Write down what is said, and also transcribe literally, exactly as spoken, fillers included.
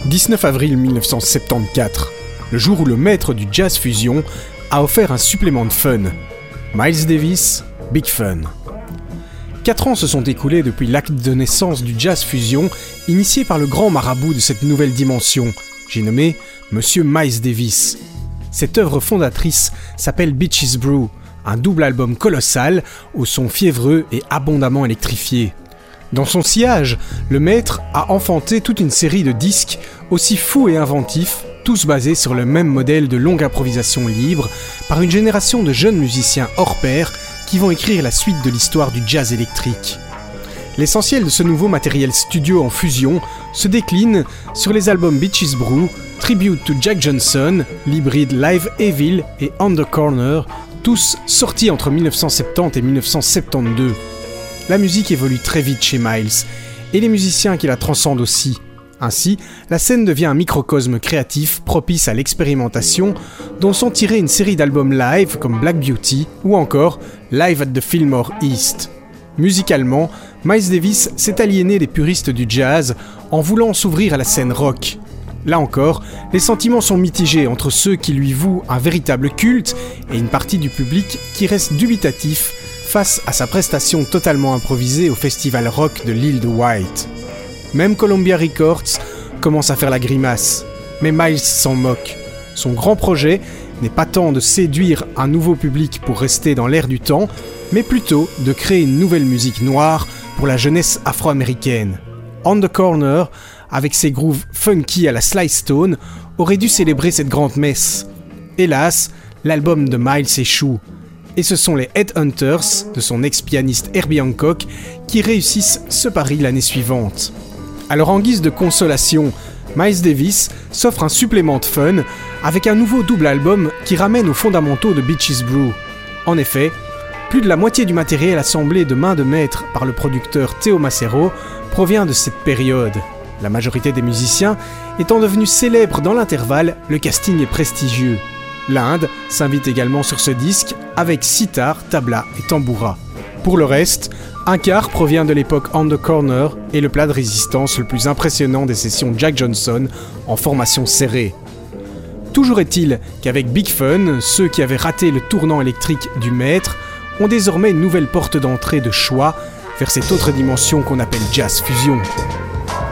dix-neuf avril mille neuf cent soixante-quatorze, le jour où le maître du jazz fusion a offert un supplément de fun. Miles Davis, Big Fun. Quatre ans se sont écoulés depuis l'acte de naissance du jazz fusion, initié par le grand marabout de cette nouvelle dimension, j'ai nommé Monsieur Miles Davis. Cette œuvre fondatrice s'appelle Bitches Brew, un double album colossal au son fiévreux et abondamment électrifié. Dans son sillage, le maître a enfanté toute une série de disques aussi fous et inventifs, tous basés sur le même modèle de longue improvisation libre, par une génération de jeunes musiciens hors pair qui vont écrire la suite de l'histoire du jazz électrique. L'essentiel de ce nouveau matériel studio en fusion se décline sur les albums Bitches Brew, Tribute to Jack Johnson, l'hybride Live Evil et On the Corner, tous sortis entre mille neuf cent soixante-dix et mille neuf cent soixante-douze. La musique évolue très vite chez Miles, et les musiciens qui la transcendent aussi. Ainsi, la scène devient un microcosme créatif propice à l'expérimentation, dont sont tirés une série d'albums live comme Black Beauty ou encore Live at the Fillmore East. Musicalement, Miles Davis s'est aliéné des puristes du jazz en voulant s'ouvrir à la scène rock. Là encore, les sentiments sont mitigés entre ceux qui lui vouent un véritable culte et une partie du public qui reste dubitatif face à sa prestation totalement improvisée au festival rock de l'île de Wight. Même Columbia Records commence à faire la grimace, mais Miles s'en moque. Son grand projet n'est pas tant de séduire un nouveau public pour rester dans l'air du temps, mais plutôt de créer une nouvelle musique noire pour la jeunesse afro-américaine. On the Corner, avec ses grooves funky à la Sly Stone, aurait dû célébrer cette grande messe. Hélas, l'album de Miles échoue. Et ce sont les Headhunters, de son ex-pianiste Herbie Hancock, qui réussissent ce pari l'année suivante. Alors en guise de consolation, Miles Davis s'offre un supplément de fun avec un nouveau double album qui ramène aux fondamentaux de Bitches Brew. En effet, plus de la moitié du matériel assemblé de main de maître par le producteur Theo Macero provient de cette période. La majorité des musiciens étant devenus célèbres dans l'intervalle, le casting est prestigieux. L'Inde s'invite également sur ce disque avec sitar, tabla et tamboura. Pour le reste, un quart provient de l'époque On the Corner et le plat de résistance le plus impressionnant des sessions Jack Johnson en formation serrée. Toujours est-il qu'avec Big Fun, ceux qui avaient raté le tournant électrique du maître ont désormais une nouvelle porte d'entrée de choix vers cette autre dimension qu'on appelle jazz fusion.